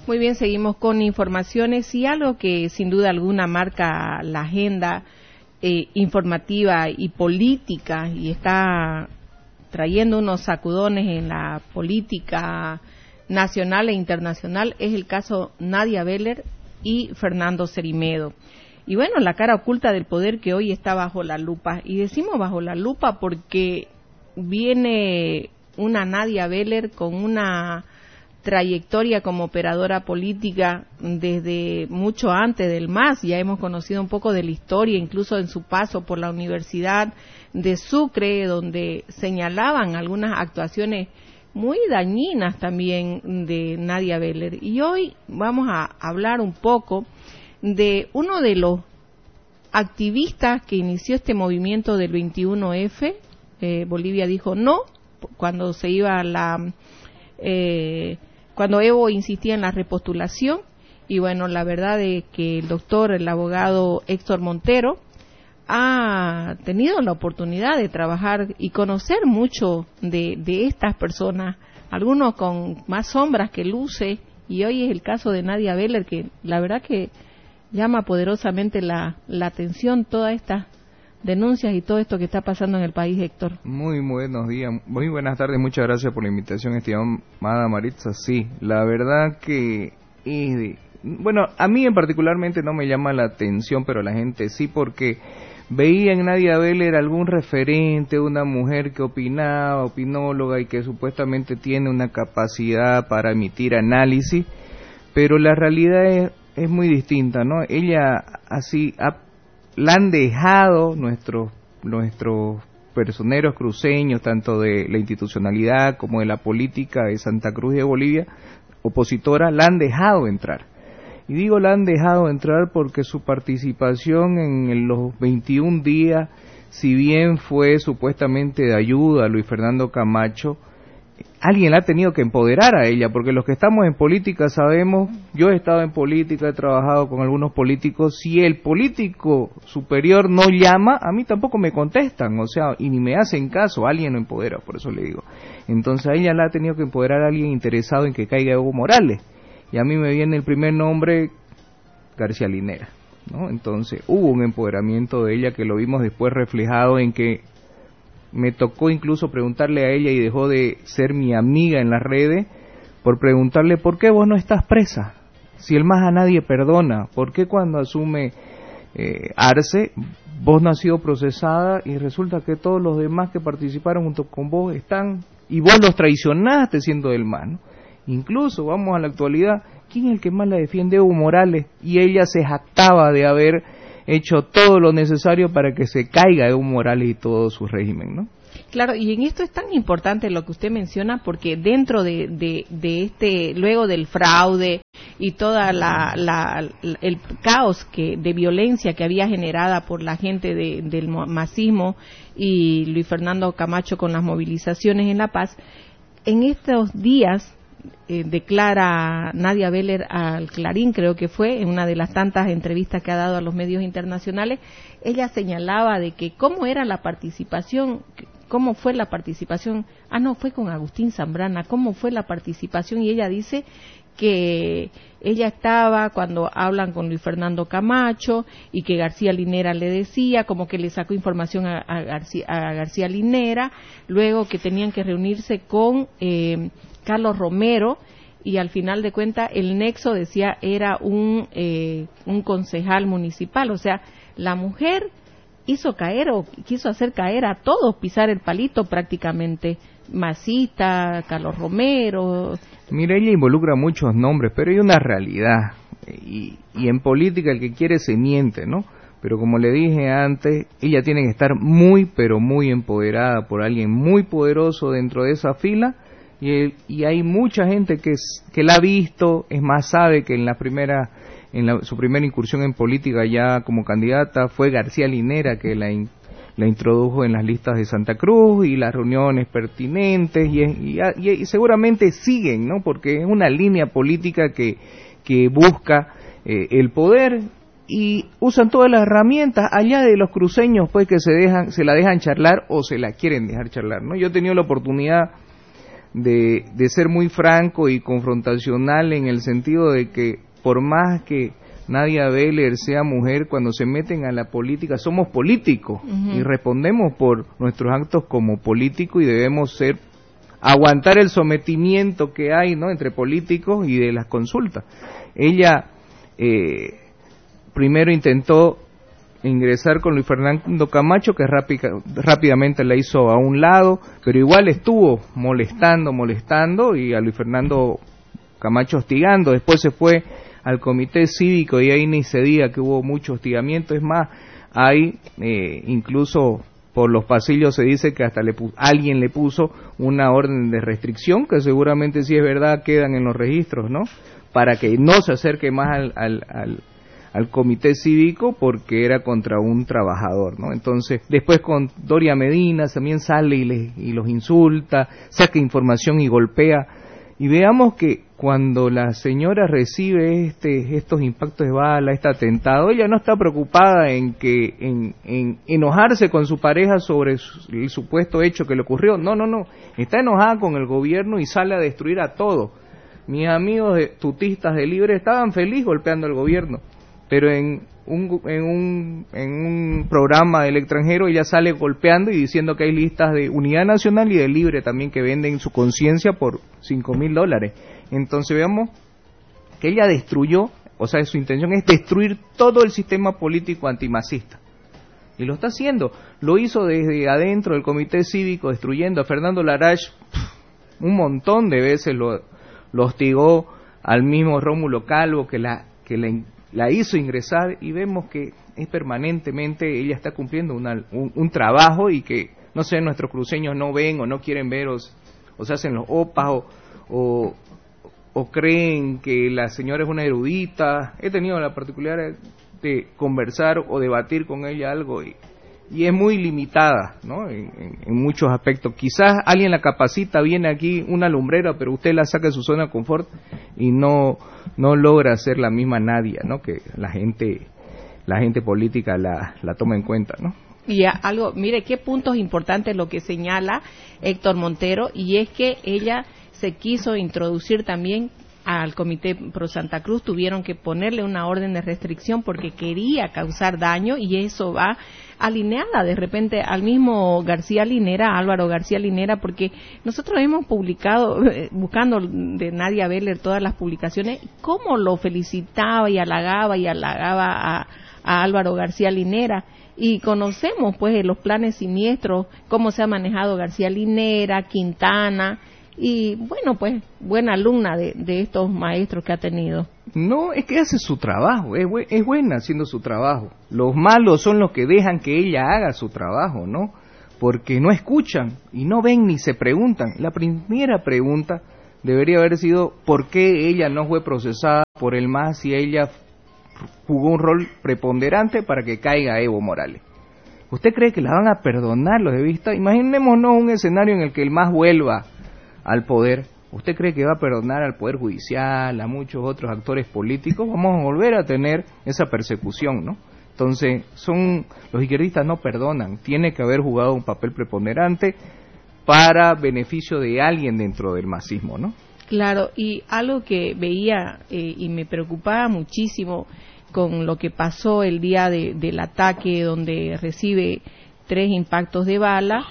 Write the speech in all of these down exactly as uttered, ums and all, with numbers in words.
Muy bien, seguimos con informaciones y algo que sin duda alguna marca la agenda eh, informativa y política y está trayendo unos sacudones en la política nacional e internacional es el caso Nadia Beller y Fernando Cerimedo. Y bueno, la cara oculta del poder que hoy está bajo la lupa. Y decimos bajo la lupa porque viene una Nadia Beller con una trayectoria como operadora política desde mucho antes del M A S. Ya hemos conocido un poco de la historia, incluso en su paso por la Universidad de Sucre, donde señalaban algunas actuaciones muy dañinas también de Nadia Beller. Y hoy vamos a hablar un poco de uno de los activistas que inició este movimiento del veintiuno efe. Eh, Bolivia dijo no cuando se iba a la eh, cuando Evo insistía en la repostulación, y bueno, la verdad es que el doctor, el abogado Héctor Montero, ha tenido la oportunidad de trabajar y conocer mucho de, de estas personas, algunos con más sombras que luces, y hoy es el caso de Nadia Beller, que la verdad que llama poderosamente la, la atención todas estas denuncias y todo esto que está pasando en el país, Héctor. Muy buenos días, muy buenas tardes, muchas gracias por la invitación, estimada Maritza. Sí, la verdad que es de, bueno, a mí en particularmente no me llama la atención, pero a la gente sí, porque veía en Nadia Beller algún referente, una mujer que opinaba, opinóloga y que supuestamente tiene una capacidad para emitir análisis, pero la realidad es, es muy distinta, ¿no? Ella así ha la han dejado nuestros nuestros personeros cruceños, tanto de la institucionalidad como de la política de Santa Cruz de Bolivia, opositora, la han dejado entrar. Y digo la han dejado entrar porque su participación en los veintiún días, si bien fue supuestamente de ayuda a Luis Fernando Camacho, alguien la ha tenido que empoderar a ella, porque los que estamos en política sabemos, yo he estado en política, he trabajado con algunos políticos, si el político superior no llama, a mí tampoco me contestan, o sea, y ni me hacen caso, alguien lo empodera, por eso le digo. Entonces a ella la ha tenido que empoderar a alguien interesado en que caiga Evo Morales, y a mí me viene el primer nombre, García Linera, ¿no? Entonces hubo un empoderamiento de ella que lo vimos después reflejado en que me tocó incluso preguntarle a ella, y dejó de ser mi amiga en las redes, por preguntarle ¿por qué vos no estás presa? Si el M A S a nadie perdona, ¿por qué cuando asume eh, Arce vos no has sido procesada y resulta que todos los demás que participaron junto con vos están, y vos los traicionaste siendo del M A S, ¿no? Incluso, vamos a la actualidad, ¿quién es el que más la defiende? Evo Morales, y ella se jactaba de haber hecho todo lo necesario para que se caiga Evo Morales y todo su régimen, ¿no? Claro, y en esto es tan importante lo que usted menciona, porque dentro de, de, de este, luego del fraude y toda la, la, el caos que de violencia que había generada por la gente de, del masismo y Luis Fernando Camacho con las movilizaciones en La Paz, en estos días Eh, declara Nadia Beller al Clarín, creo que fue, en una de las tantas entrevistas que ha dado a los medios internacionales, ella señalaba de que cómo era la participación, cómo fue la participación, ah no, fue con Agustín Zambrana, cómo fue la participación, y ella dice que ella estaba cuando hablan con Luis Fernando Camacho y que García Linera le decía, como que le sacó información a, a, García, a García Linera, luego que tenían que reunirse con eh, Carlos Romero, y al final de cuentas el nexo, decía, era un eh, un concejal municipal, o sea, la mujer hizo caer o quiso hacer caer a todos, pisar el palito prácticamente, Masita, Carlos Romero. Mira, ella involucra muchos nombres, pero hay una realidad, y, y en política el que quiere se miente, ¿no? Pero como le dije antes, ella tiene que estar muy, pero muy empoderada por alguien muy poderoso dentro de esa fila, y, y hay mucha gente que, es, que la ha visto, es más, sabe que en la primera, en la, su primera incursión en política ya como candidata fue García Linera que la, in, la introdujo en las listas de Santa Cruz y las reuniones pertinentes, y, y, y, y seguramente siguen, ¿no? Porque es una línea política que, que busca eh, el poder, y usan todas las herramientas allá de los cruceños, pues, que se dejan, se la dejan charlar o se la quieren dejar charlar, ¿no? Yo he tenido la oportunidad de, de ser muy franco y confrontacional en el sentido de que por más que Nadia Beller sea mujer, cuando se meten a la política somos políticos uh-huh. y respondemos por nuestros actos como políticos y debemos ser aguantar el sometimiento que hay, ¿no?, entre políticos y de las consultas. Ella eh, primero intentó ingresar con Luis Fernando Camacho, que rápida, rápidamente la hizo a un lado, pero igual estuvo molestando, molestando y a Luis Fernando Camacho hostigando. Después se fue al comité cívico y ahí ni se diga que hubo mucho hostigamiento. Es más, ahí eh, incluso por los pasillos se dice que hasta le pu- alguien le puso una orden de restricción, que seguramente si es verdad quedan en los registros, ¿no?, para que no se acerque más al, al, al, al comité cívico porque era contra un trabajador, ¿no? Entonces, después con Doria Medina también sale y, le, y los insulta, saca información y golpea. Y veamos que cuando la señora recibe este, estos impactos de bala, este atentado, ella no está preocupada en que en, en enojarse con su pareja sobre su, el supuesto hecho que le ocurrió. No, no, no. Está enojada con el gobierno y sale a destruir a todo. Mis amigos de, tutistas de Libre estaban felices golpeando al gobierno, pero en un, en un en un programa del extranjero ella sale golpeando y diciendo que hay listas de Unidad Nacional y de Libre también que venden su conciencia por cinco mil dólares. Entonces veamos que ella destruyó, o sea, su intención es destruir todo el sistema político antimacista. Y lo está haciendo. Lo hizo desde adentro del comité cívico, destruyendo a Fernando Larach un montón de veces, lo, lo hostigó al mismo Rómulo Calvo que la que la, la hizo ingresar, y vemos que es permanentemente, ella está cumpliendo una, un, un trabajo y que, no sé, nuestros cruceños no ven o no quieren ver o, o se hacen los opas o, o o creen que la señora es una erudita. He tenido la particularidad de conversar o debatir con ella algo y, y es muy limitada, ¿no?, en, en, en muchos aspectos. Quizás alguien la capacita, viene aquí una lumbrera, pero usted la saca de su zona de confort y no no logra ser la misma Nadia, ¿no?, que la gente la gente política la, la toma en cuenta, ¿no? Y algo, mire qué puntos importantes lo que señala Héctor Montero, y es que ella se quiso introducir también al Comité Pro Santa Cruz, tuvieron que ponerle una orden de restricción porque quería causar daño, y eso va alineada de repente al mismo García Linera, Álvaro García Linera, porque nosotros hemos publicado, eh, buscando de Nadia Beller todas las publicaciones, cómo lo felicitaba y halagaba y halagaba a, a Álvaro García Linera. Y conocemos pues los planes siniestros, cómo se ha manejado García Linera, Quintana, y bueno, pues buena alumna de, de estos maestros que ha tenido. No, es que hace su trabajo, es, bu- es buena haciendo su trabajo. Los malos son los que dejan que ella haga su trabajo, ¿no? Porque no escuchan y no ven ni se preguntan. La primera pregunta debería haber sido ¿por qué ella no fue procesada por el M A S si ella jugó un rol preponderante para que caiga Evo Morales? ¿Usted cree que la van a perdonar los de vista? Imaginémonos un escenario en el que el M A S vuelva al poder. ¿Usted cree que va a perdonar al Poder Judicial, a muchos otros actores políticos? Vamos a volver a tener esa persecución, ¿no? Entonces, son los izquierdistas no perdonan. Tiene que haber jugado un papel preponderante para beneficio de alguien dentro del masismo, ¿no? Claro, y algo que veía eh, y me preocupaba muchísimo con lo que pasó el día de, del ataque, donde recibe tres impactos de bala.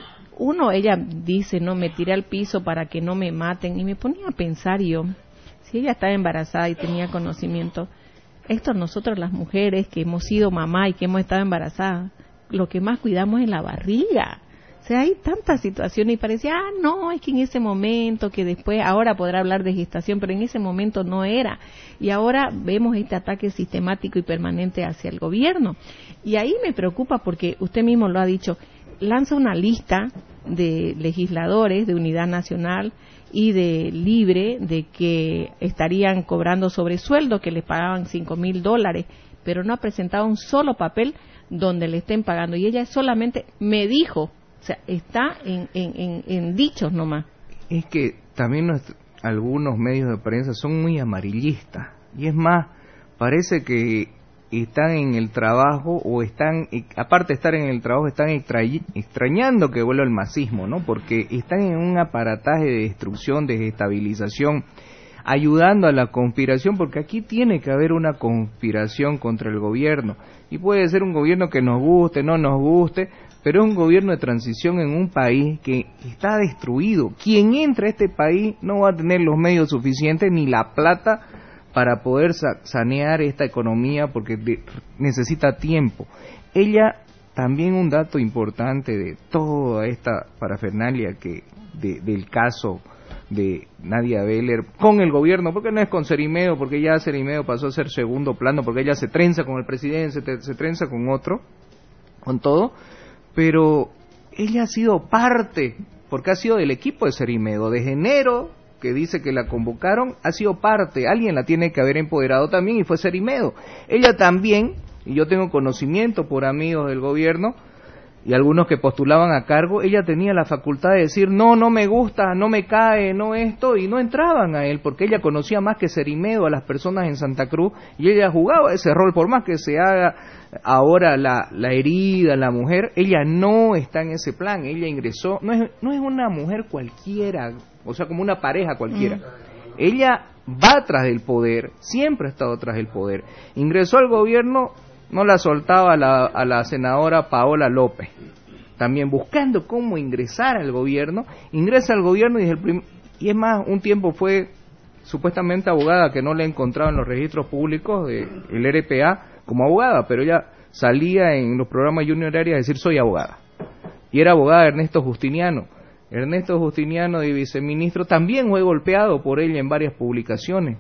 Uno, ella dice, no, me tiré al piso para que no me maten, y me ponía a pensar yo, si ella estaba embarazada y tenía conocimiento, esto nosotros las mujeres que hemos sido mamá y que hemos estado embarazadas, lo que más cuidamos es la barriga. O sea, hay tantas situaciones y parecía, ah, no, es que en ese momento, que después, ahora podrá hablar de gestación, pero en ese momento no era. Y ahora vemos este ataque sistemático y permanente hacia el gobierno. Y ahí me preocupa porque usted mismo lo ha dicho, lanza una lista de legisladores de Unidad Nacional y de Libre de que estarían cobrando sobresueldo, que les pagaban cinco mil dólares, pero no ha presentado un solo papel donde le estén pagando. Y ella solamente me dijo, o sea, está en, en, en, en dichos nomás. Es que también nuestro, algunos medios de prensa son muy amarillistas. Y es más, parece que están en el trabajo o están, aparte de estar en el trabajo, están extrañando que vuelva el masismo, ¿no? Porque están en un aparataje de destrucción, de desestabilización, ayudando a la conspiración, porque aquí tiene que haber una conspiración contra el gobierno, y puede ser un gobierno que nos guste, no nos guste, pero es un gobierno de transición en un país que está destruido. Quien entre a este país no va a tener los medios suficientes ni la plata para poder sanear esta economía, porque de, necesita tiempo. Ella, también un dato importante de toda esta parafernalia que de, del caso de Nadia Beller con el gobierno, porque no es con Cerimedo, porque ya Cerimedo pasó a ser segundo plano, porque ella se trenza con el presidente, se, se trenza con otro, con todo, pero ella ha sido parte, porque ha sido del equipo de Cerimedo, desde enero, que dice que la convocaron, ha sido parte, alguien la tiene que haber empoderado también, y fue Cerimedo. Ella también, y yo tengo conocimiento por amigos del gobierno, y algunos que postulaban a cargo, ella tenía la facultad de decir, no, no me gusta, no me cae, no esto, y no entraban a él, porque ella conocía más que Cerimedo a las personas en Santa Cruz, y ella jugaba ese rol, por más que se haga ahora la, la herida, la mujer, ella no está en ese plan, ella ingresó, no es, no es una mujer cualquiera, o sea, como una pareja cualquiera, mm. ella va tras del poder, siempre ha estado tras del poder, ingresó al gobierno, no la soltaba a la, a la senadora Paola López, también buscando cómo ingresar al gobierno, ingresa al gobierno y, desde el prim- y es más, un tiempo fue supuestamente abogada, que no le encontraban los registros públicos del R P A como abogada, pero ella salía en los programas Junior Area a decir soy abogada, y era abogada de Ernesto Justiniano. Ernesto Justiniano, de viceministro, también fue golpeado por ella en varias publicaciones,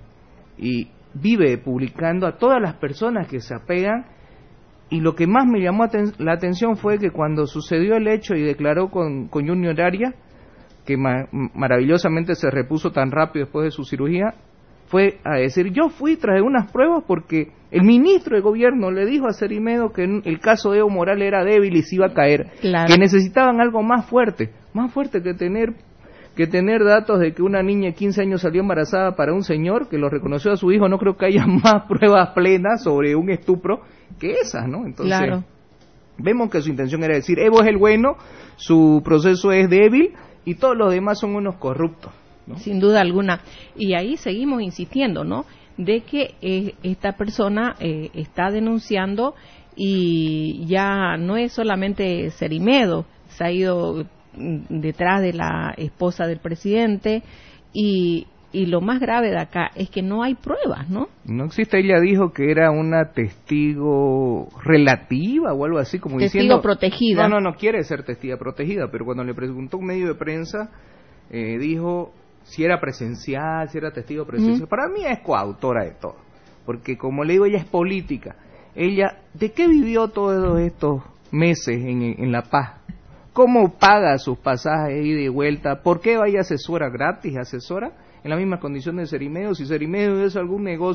y vive publicando a todas las personas que se apegan. Y lo que más me llamó aten- la atención fue que cuando sucedió el hecho y declaró con, con Junior Arias, que ma- maravillosamente se repuso tan rápido después de su cirugía, fue a decir, yo fui, traje unas pruebas porque el ministro de gobierno le dijo a Cerimedo que el caso de Evo Morales era débil y se iba a caer, claro. Que necesitaban algo más fuerte, más fuerte que tener que tener datos de que una niña de quince años salió embarazada para un señor que lo reconoció a su hijo. No creo que haya más pruebas plenas sobre un estupro que esas, ¿no? Entonces, claro. Vemos que su intención era decir, Evo es el bueno, su proceso es débil y todos los demás son unos corruptos, ¿no? Sin duda alguna. Y ahí seguimos insistiendo, ¿no? De que eh, esta persona eh, está denunciando, y ya no es solamente Cerimedo, se ha ido detrás de la esposa del presidente, y, y lo más grave de acá es que no hay pruebas, ¿no? No existe. Ella dijo que era una testigo relativa o algo así, como testigo diciendo... Testigo protegida. No, no, no quiere ser testiga protegida, pero cuando le preguntó un medio de prensa, eh, dijo si era presencial, si era testigo presencial. Mm. Para mí es coautora de todo, porque como le digo, ella es política. Ella, ¿de qué vivió todos estos meses en, en La Paz? ¿Cómo paga sus pasajes ida y de vuelta? ¿Por qué vaya asesora gratis, asesora? En la misma condición de Cerimedo. Si Cerimedo es algún negocio